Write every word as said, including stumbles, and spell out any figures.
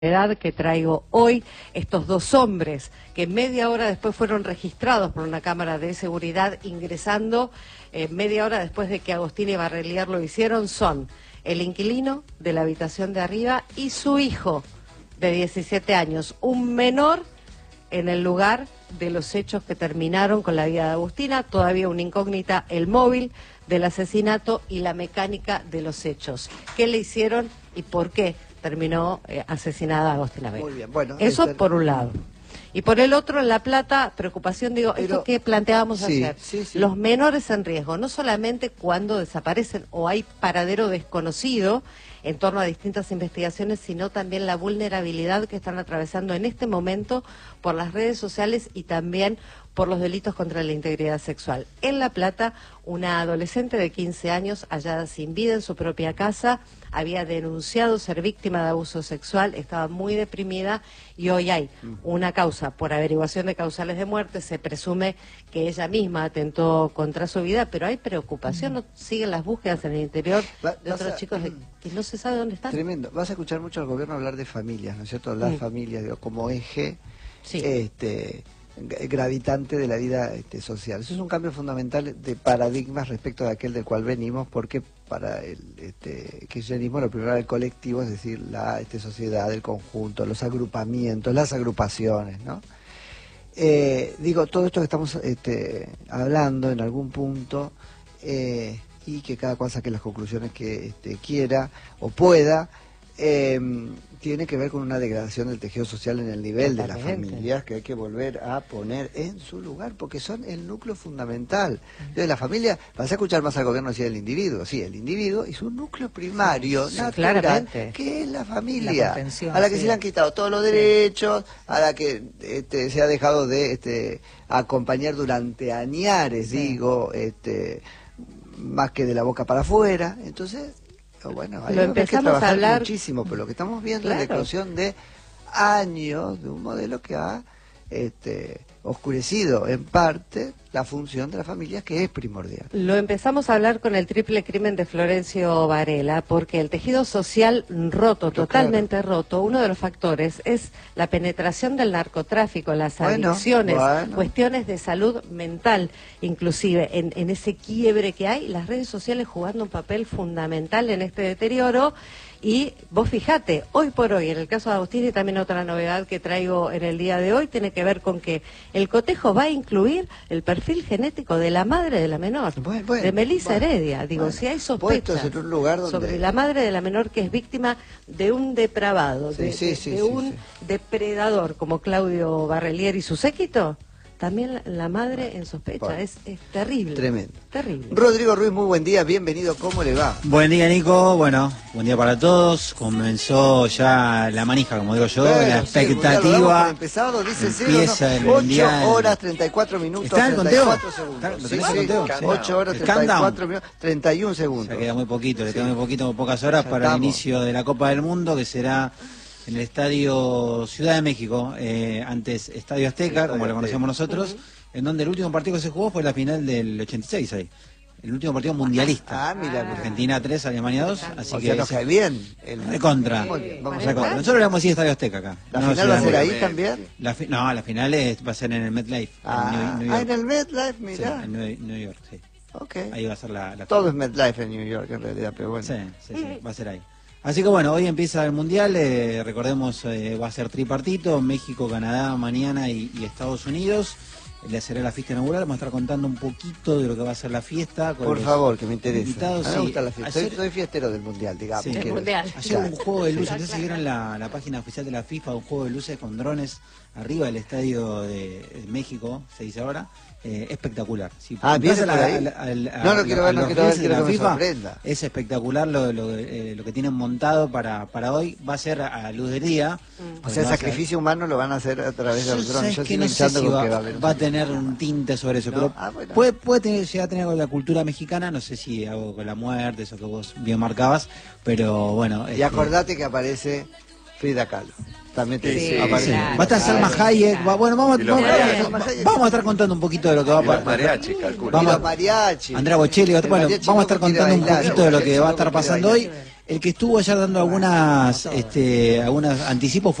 edad que traigo hoy, estos dos hombres que media hora después fueron registrados por una cámara de seguridad ingresando, eh, media hora después de que Agustín y Barrelier lo hicieron, son el inquilino de la habitación de arriba y su hijo de diecisiete años, un menor en el lugar de los hechos que terminaron con la vida de Agustina, todavía una incógnita, el móvil del asesinato y la mecánica de los hechos. ¿Qué le hicieron y por qué terminó eh, asesinada Agustina Vega? Muy bien, bueno. Eso este... por un lado. Y por el otro, en La Plata, preocupación, digo, Pero, esto que planteábamos sí, ayer, sí, sí. los menores en riesgo, no solamente cuando desaparecen o hay paradero desconocido en torno a distintas investigaciones, sino también la vulnerabilidad que están atravesando en este momento por las redes sociales y también por los delitos contra la integridad sexual. En La Plata, una adolescente de quince años hallada sin vida en su propia casa, había denunciado ser víctima de abuso sexual, estaba muy deprimida y hoy hay una causa por averiguación de causales de muerte. Se presume que ella misma atentó contra su vida, pero hay preocupación, no siguen las búsquedas en el interior Va, de otros a, chicos de, que no se sabe dónde están. Tremendo. Vas a escuchar mucho al gobierno hablar de familias, ¿no es cierto? Las mm. familias, digo, como eje sí. este, gravitante de la vida este, social. Eso es un cambio fundamental de paradigmas respecto de aquel del cual venimos, porque para el este, kirchnerismo lo primero era el colectivo, es decir, la este, sociedad, el conjunto, los agrupamientos, las agrupaciones, ¿no? Eh, digo, todo esto que estamos este, hablando en algún punto, eh, y que cada cual saque las conclusiones que este, quiera o pueda, eh, tiene que ver con una degradación del tejido social en el nivel de las familias, que hay que volver a poner en su lugar, porque son el núcleo fundamental. Entonces la familia, vas a escuchar más al gobierno decir el individuo, sí, el individuo y su núcleo primario, sí, natural, claramente. que es la familia, la a la que sí. se le han quitado todos los derechos, sí. a la que este, se ha dejado de este, acompañar durante añares, sí. digo, este, más que de la boca para afuera. Entonces, bueno, ahí lo hay que empezamos trabajar a hablar muchísimo, pero lo que estamos viendo claro. es la eclosión de años de un modelo que ha este, oscurecido en parte la función de las familias, que es primordial. Lo empezamos a hablar con el triple crimen de Florencio Varela, porque el tejido social roto, Pero totalmente claro. roto, uno de los factores es la penetración del narcotráfico, las bueno, adicciones, bueno. cuestiones de salud mental, inclusive en, en ese quiebre que hay, las redes sociales jugando un papel fundamental en este deterioro. Y vos fijate, hoy por hoy, en el caso de Agustín, y también otra novedad que traigo en el día de hoy, tiene que ver con que el cotejo va a incluir el perfil genético de la madre de la menor, bueno, bueno, de Melissa bueno, Heredia. Digo, bueno, si hay sospechas en un lugar donde... sobre la madre de la menor que es víctima de un depravado, sí, de, sí, de, sí, de sí, un sí. depredador como Claudio Barrelier y su séquito, también la, la madre en sospecha. Bueno, es, es terrible. Tremendo. Terrible. Rodrigo Ruiz, muy buen día, bienvenido, ¿cómo le va? Buen día, Nico. Bueno, buen día para todos. Comenzó ya la manija, como digo yo, bueno, la expectativa. Sí, empezado, dice empieza cero, el ¿no? mundial. ocho horas, treinta y cuatro minutos, ¿Está el treinta y cuatro conteo? segundos. ¿Lo Sí, tenés sí, el conteo? Sí. ocho horas, El treinta y cuatro countdown. minutos, treinta y un segundos. Ya queda muy poquito, le sí. queda muy poquito, pocas horas ya para estamos. el inicio de la Copa del Mundo, que será en el Estadio Ciudad de México, eh, antes Estadio Azteca, Estadio como lo conocemos Azteca. nosotros, Uh-huh. en donde el último partido que se jugó fue la final del ochenta y seis ahí. El último partido mundialista. Ah, mira. Argentina tres, Alemania dos, así O que sea, nos ese- cae bien. El... de contra. Muy bien, vamos O sea, a contra. Nosotros le vamos a decir Estadio Azteca acá. ¿La No, final va a Ciudad ser de ahí México. también? La fi- no, la final es, va a ser en el MetLife, Ah, en New, New ah, York. en el MetLife, Sí, mira. en New, New York, sí. Okay. Ahí va a ser la, la Todo es MetLife en New York, en realidad, pero bueno. Sí, sí, sí, va a ser ahí. Así que bueno, hoy empieza el Mundial, eh, recordemos, eh, va a ser tripartito, México, Canadá mañana y, y Estados Unidos. Le será la fiesta inaugural, vamos a estar contando un poquito de lo que va a ser la fiesta. Con Por los favor, que me interesa. invitados, A mí me sí. gusta la fiesta. Ayer- Soy, soy fiestero del Mundial, digamos. Sí. Del quiero Mundial. decir. Ayer hubo un juego de luces, Sí. ustedes siguieron la, la página oficial de la FIFA, un juego de luces con drones arriba del estadio de, de México, se dice ahora, eh, espectacular. Si Ah, ¿viene entras por a ahí? la- a la- a No, no la- quiero a ver, no los quiero ver, reels de quiero la que me FIFA, sorprenda. es espectacular lo, lo, eh, lo que tienen montado para, para hoy, va a ser a luz del día. O sea, el Va a ser- sacrificio humano lo van a hacer a través de Yo los drones. sabes Yo que sigo no sé hinchando si con va, que va a haber un va a sacrificio. tener un tinte sobre eso, No, pero ah, bueno. puede, puede tener, llegar a tener algo de la cultura mexicana, no sé si algo con la muerte, eso que vos bien marcabas, pero bueno. Y este, acordate que aparece Frida Kahlo. También te Sí, dice, sí, aparece. claro. Va a estar Salma Claro. Hayek, va- bueno, vamos, Y los vamos, mariachis. vamos- vamos a estar contando un poquito de lo que va a Y los pasar. mariachis, calculo. Y Vamos- los mariachis. Andrea Bocelli, El bueno, mariachi vamos a estar loco quiere contando un bailar, poquito de lo el que va a mariachi estar loco quiere pasando hoy. bailar. El que estuvo ayer dando algunas, este, algunos anticipos